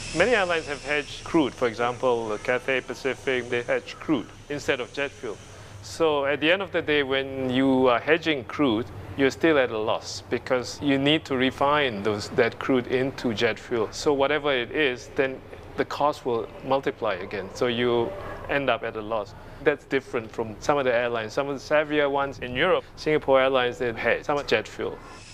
Many airlines have hedged crude. For example, Cathay Pacific, they hedge crude instead of jet fuel. So at the end of the day, when you are hedging crude, you're still at a loss because you need to refine that crude into jet fuel. So whatever it is, then the cost will multiply again. So you end up at a loss. That's different from some of the airlines. Some of the savvier ones in Europe, Singapore Airlines, they hedge some jet fuel.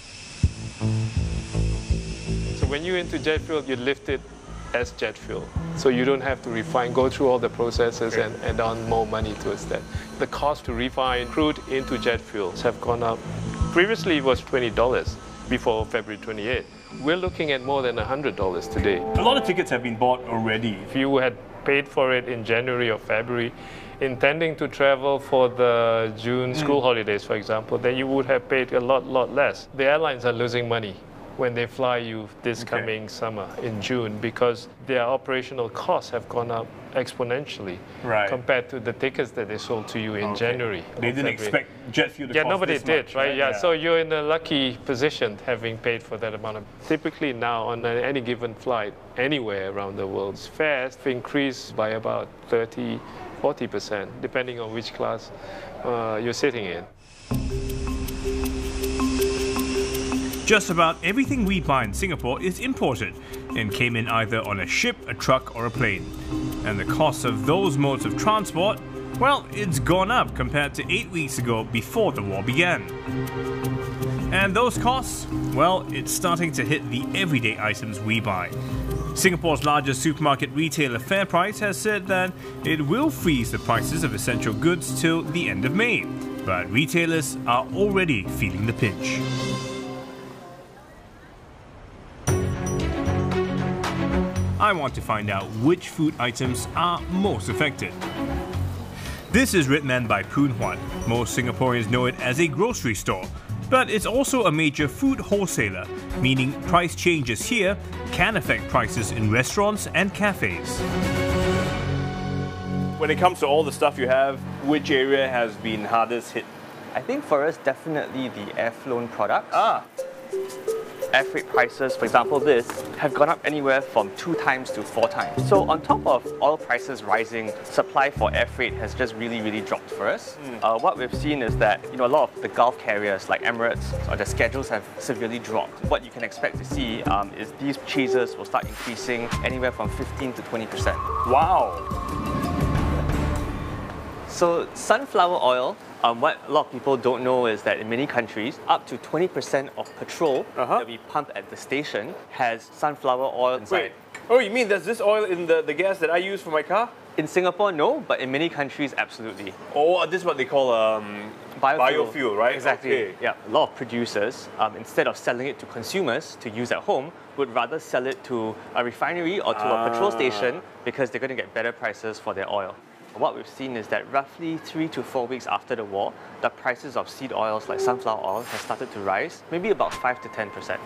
So when you're into jet fuel, you lift it as jet fuel. So you don't have to refine, go through all the processes and add on more money towards that. The cost to refine crude into jet fuels have gone up. Previously, it was $20 before February 28. We're looking at more than $100 today. A lot of tickets have been bought already. If you had paid for it in January or February, intending to travel for the June school holidays, for example, then you would have paid a lot less. The airlines are losing money when they fly you this coming summer in June because their operational costs have gone up exponentially compared to the tickets that they sold to you in January. They didn't expect jet fuel to cost nobody this did, much, right? Yeah, so you're in a lucky position having paid for that amount of. Typically now on any given flight anywhere around the world, fares increase by about 30–40%, depending on which class you're sitting in. Just about everything we buy in Singapore is imported and came in either on a ship, a truck or a plane. And the cost of those modes of transport, well, it's gone up compared to 8 weeks ago before the war began. And those costs, well, it's starting to hit the everyday items we buy. Singapore's largest supermarket retailer FairPrice has said that it will freeze the prices of essential goods till the end of May, but retailers are already feeling the pinch. I want to find out which food items are most affected. This is Red Man by Poon Huat. Most Singaporeans know it as a grocery store, but it's also a major food wholesaler, meaning price changes here can affect prices in restaurants and cafes. When it comes to all the stuff you have, which area has been hardest hit? I think for us, definitely the air-flown products. Air freight prices, for example this, have gone up anywhere from 2 times to 4 times. So on top of oil prices rising, supply for air freight has just really dropped for us. What we've seen is that a lot of the Gulf carriers like Emirates, their schedules have severely dropped. What you can expect to see is these purchases will start increasing anywhere from 15 to 20%. Wow! So sunflower oil, what a lot of people don't know is that in many countries, up to 20% of petrol that we pump at the station has sunflower oil inside. Wait. Oh, you mean there's this oil in the gas that I use for my car? In Singapore, no, but in many countries, absolutely. Oh, this is what they call biofuel, right? Exactly. Okay. Yeah. A lot of producers, instead of selling it to consumers to use at home, would rather sell it to a refinery or to a petrol station because they're going to get better prices for their oil. What we've seen is that roughly 3 to 4 weeks after the war, the prices of seed oils like sunflower oil has started to rise, maybe about 5 to 10%.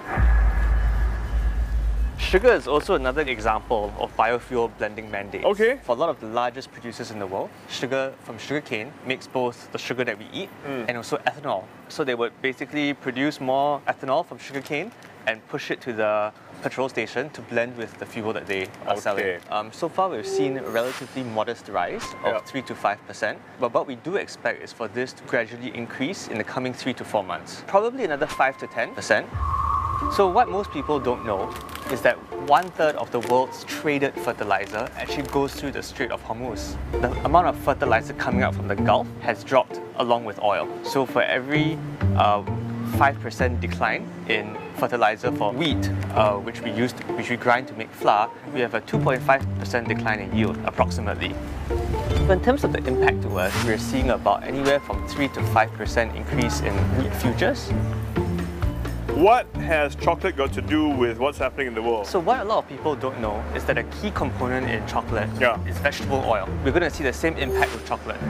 Sugar is also another example of biofuel blending mandates. Okay. For a lot of the largest producers in the world, sugar from sugarcane makes both the sugar that we eat and also ethanol. So they would basically produce more ethanol from sugarcane and push it to the petrol station to blend with the fuel that they are selling. So far, we've seen a relatively modest rise of 3 to 5%, but what we do expect is for this to gradually increase in the coming 3 to 4 months. Probably another 5 to 10%. So what most people don't know is that 1/3 of the world's traded fertilizer actually goes through the Strait of Hormuz. The amount of fertilizer coming out from the Gulf has dropped along with oil. So for every 5% decline in fertilizer for wheat, which we grind to make flour, we have a 2.5% decline in yield, approximately. So in terms of the impact to us, we're seeing about anywhere from 3 to 5% increase in wheat futures. What has chocolate got to do with what's happening in the world? So what a lot of people don't know is that a key component in chocolate is vegetable oil. We're going to see the same impact with chocolate.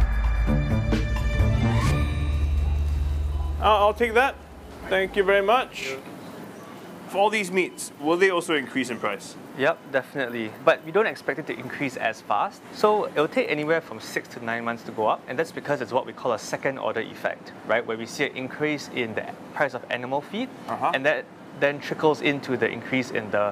I'll take that. Thank you very much. For all these meats, will they also increase in price? Yep, definitely. But we don't expect it to increase as fast. So it'll take anywhere from 6 to 9 months to go up. And that's because it's what we call a second order effect, right? Where we see an increase in the price of animal feed. And that then trickles into the increase in the